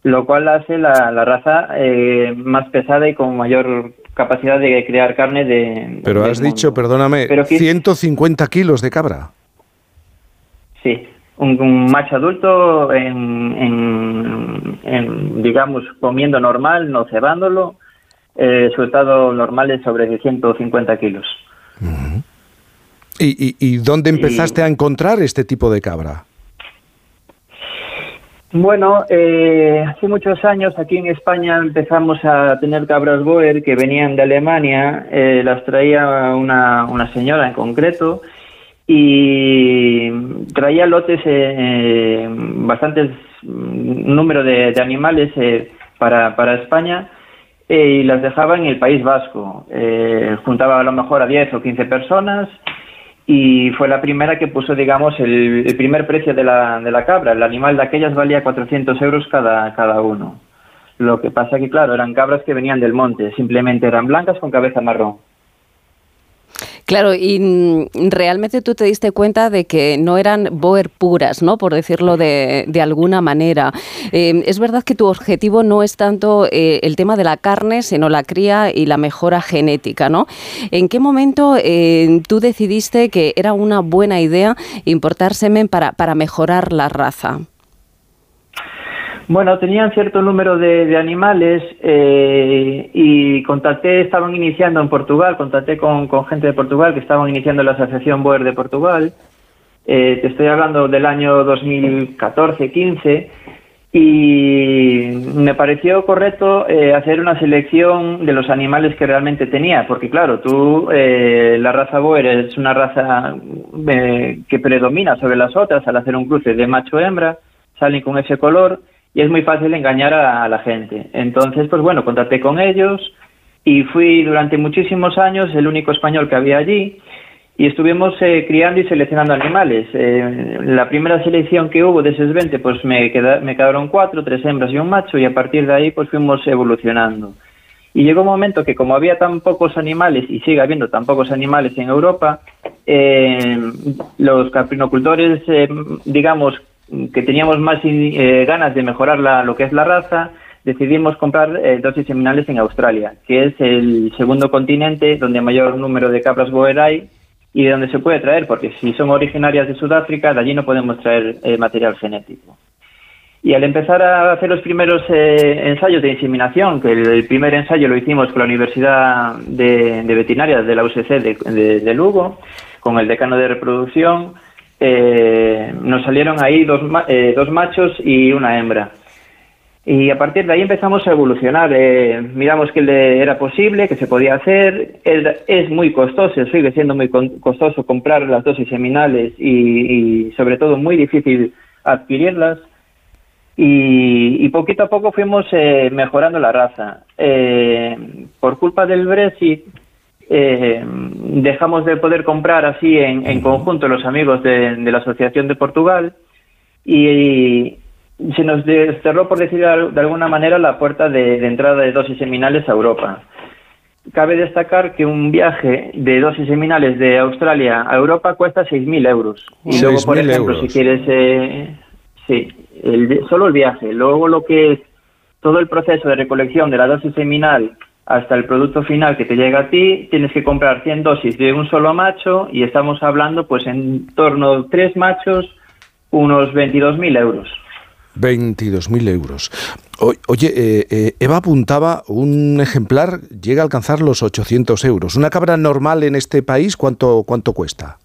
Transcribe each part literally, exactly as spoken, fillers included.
lo cual hace la, la raza eh, más pesada y con mayor capacidad de crear carne de... Pero has mundo. dicho, perdóname, Pero que, ciento cincuenta kilos de cabra. Sí, un, un macho adulto en, en, en, digamos, comiendo normal, no cebándolo, eh, su estado normal es sobre ciento cincuenta kilos. Uh-huh. ¿Y, y, ¿Y dónde empezaste y, a encontrar este tipo de cabra? Bueno, eh, hace muchos años aquí en España empezamos a tener cabras Boer que venían de Alemania, eh, las traía una, una señora en concreto, y traía lotes, eh, bastantes número de, de animales eh, para, para España, eh, y las dejaba en el País Vasco. Eh, juntaba a lo mejor a diez o quince personas, y fue la primera que puso, digamos, el, el primer precio de la, de la cabra. El animal de aquellas valía cuatrocientos euros cada, cada uno. Lo que pasa que, claro, eran cabras que venían del monte, simplemente eran blancas con cabeza marrón. Claro, y realmente tú te diste cuenta de que no eran Boer puras, ¿no? Por decirlo de, de alguna manera. Eh, es verdad que tu objetivo no es tanto eh, el tema de la carne, sino la cría y la mejora genética, ¿no? ¿En qué momento eh, tú decidiste que era una buena idea importar semen para, para mejorar la raza? Bueno, tenían cierto número de, de animales eh, y contacté, estaban iniciando en Portugal, contacté con, con gente de Portugal que estaban iniciando la Asociación Boer de Portugal. Eh, te estoy hablando del año dos mil catorce quince, y me pareció correcto eh, hacer una selección de los animales que realmente tenía, porque claro, tú, eh, la raza Boer es una raza eh, que predomina sobre las otras al hacer un cruce de macho-hembra, salen con ese color, y es muy fácil engañar a, a la gente. Entonces, pues bueno, contacté con ellos y fui durante muchísimos años el único español que había allí, y estuvimos eh, criando y seleccionando animales. Eh, la primera selección que hubo de esos veinte, pues me, queda, me quedaron cuatro, tres hembras y un macho, y a partir de ahí pues fuimos evolucionando. Y llegó un momento que, como había tan pocos animales y sigue habiendo tan pocos animales en Europa, eh, los caprinocultores, eh, digamos, que teníamos más eh, ganas de mejorar la, lo que es la raza, decidimos comprar eh, dosis seminales en Australia, que es el segundo continente donde mayor número de cabras Boer hay y de donde se puede traer, porque si son originarias de Sudáfrica, de allí no podemos traer eh, material genético. Y al empezar a hacer los primeros eh, ensayos de inseminación, que el, el primer ensayo lo hicimos con la Universidad de, de Veterinaria de la U C C de, de, de Lugo, con el decano de reproducción, Eh, nos salieron ahí dos, eh, dos machos y una hembra. Y a partir de ahí empezamos a evolucionar. Eh, miramos que le era posible, que se podía hacer. Es, es muy costoso, sigue siendo muy costoso comprar las dosis seminales y, y sobre todo muy difícil adquirirlas. Y, y poquito a poco fuimos eh, mejorando la raza. Eh, por culpa del Brexit, Eh, dejamos de poder comprar así en, en conjunto los amigos de, de la Asociación de Portugal, y, y se nos cerró, por decirlo de alguna manera, la puerta de, de entrada de dosis seminales a Europa. Cabe destacar que un viaje de dosis seminales de Australia a Europa cuesta seis mil euros. Y luego, por ejemplo, euros. si quieres, eh, sí, el, solo el viaje, luego lo que es todo el proceso de recolección de la dosis seminal hasta el producto final que te llega a ti, tienes que comprar cien dosis de un solo macho, y estamos hablando pues en torno a tres machos, unos veintidós mil euros. veintidós mil euros. O, oye, eh, eh, Eva apuntaba, un ejemplar llega a alcanzar los ochocientos euros. ¿Una cabra normal en este país cuánto, cuánto cuesta?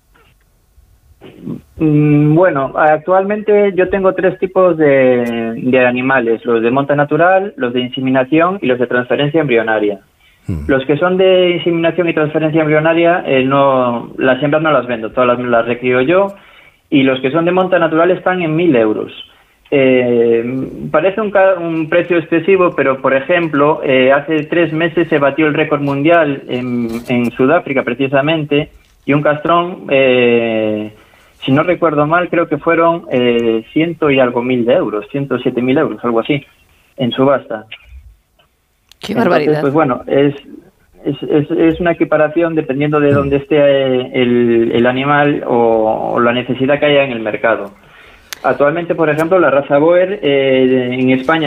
Bueno, actualmente yo tengo tres tipos de, de animales: los de monta natural, los de inseminación y los de transferencia embrionaria. Hmm. Los que son de inseminación y transferencia embrionaria, eh, no, las hembras no las vendo, todas las, las recrío yo, y los que son de monta natural están en mil euros. Eh, parece un, un precio excesivo, pero por ejemplo, eh, hace tres meses se batió el récord mundial en, en Sudáfrica precisamente, y un castrón, eh, si no recuerdo mal, creo que fueron eh, ciento y algo mil de euros, ciento siete mil euros, algo así, en subasta. ¡Qué barbaridad! Entonces, pues bueno, es, es, es, es una equiparación dependiendo de dónde esté el, el animal o, o la necesidad que haya en el mercado. Actualmente, por ejemplo, la raza Boer eh, en España